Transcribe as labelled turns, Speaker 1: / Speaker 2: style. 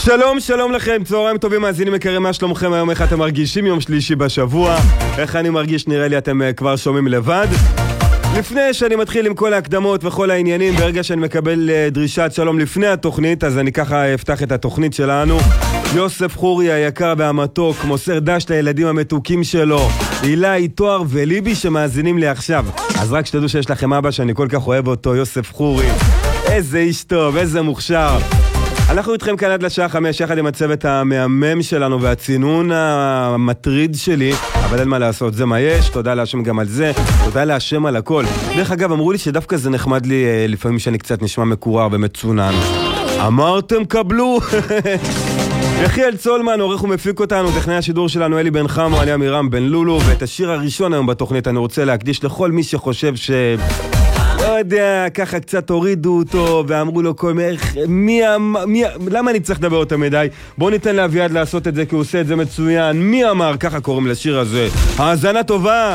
Speaker 1: שלום, שלום לכם, צהריים טובים, מאזינים יקרים, מה שלומכם היום? איך אתם מרגישים? יום שלישי בשבוע. איך אני מרגיש? נראה לי אתם כבר שומעים לבד. לפני שאני מתחיל עם כל ההקדמות וכל העניינים, ברגע שאני מקבל דרישת שלום לפני התוכנית, אז אני ככה אפתח את התוכנית שלנו. יוסף חורי היקר והמתוק מוסר דש לילדים המתוקים שלו, אילי, תואר וליבי שמאזינים לי עכשיו. אז רק שתדעו שיש לכם אבא שאני כל כך אוהב אותו, יוסף חורי. איזה איש טוב, איזה מוכשר. אנחנו איתכם כאן עד לשעה 5 יחד עם הצוות המהמם שלנו והצינון המטריד שלי, אבל אין מה לעשות, זה מה יש. תודה להשם גם על זה, תודה להשם על הכל. דרך אגב, אמרו לי שדווקא זה נחמד לי לפעמים שאני קצת נשמע מקורר ומצונן. אמרתם קבלו. יחיאל צולמן עורך ומפיק אותנו, טכנאי השידור שלנו אלי בן חמו, אני אמירם בן לולו, ואת השיר הראשון היום בתוכנית אני רוצה להקדיש לכל מי שחושב לא יודע, ככה קצת הורידו אותו ואמרו לו כל למה אני צריך לדבר אותה מדי? בואו ניתן לאביעד לעשות את זה כי הוא עושה את זה מצוין. מי אמר? ככה קוראים לשיר הזה. האזנה טובה.